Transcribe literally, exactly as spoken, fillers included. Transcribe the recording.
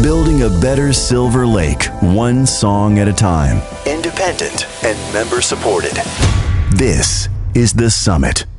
Building a better Silver Lake, one song at a time. Independent and member supported. This is The Summit.